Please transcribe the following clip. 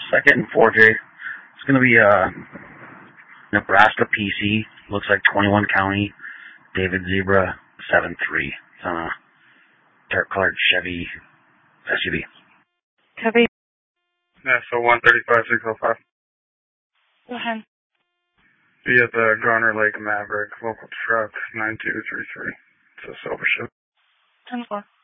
Second and 4J. It's going to be Nebraska PC. Looks like 21 County. David Zebra 7-3. It's on a dark colored Chevy SUV. Copy. Yeah, so 135-605. Go ahead. Be at the Garner Lake Maverick, local truck 9233. It's a silver ship. 10-4.